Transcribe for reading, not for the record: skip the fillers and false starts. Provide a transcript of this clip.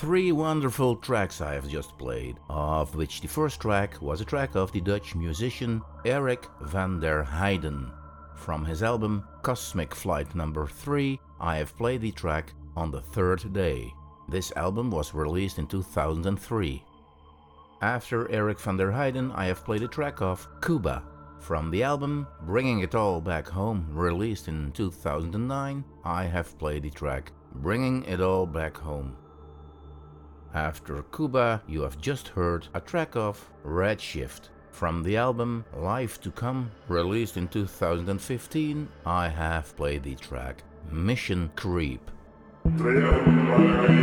Three wonderful tracks I have just played, of which the first track was a track of the Dutch musician Eric van der Heijden. From his album Cosmic Flight No. 3, I have played the track On the Third Day. This album was released in 2003. After Eric van der Heijden, I have played a track of Cuba. From the album Bringing It All Back Home, released in 2009, I have played the track Bringing It All Back Home. After Cuba, you have just heard a track of Redshift. From the album Life to Come, released in 2015, I have played the track Mission Creep.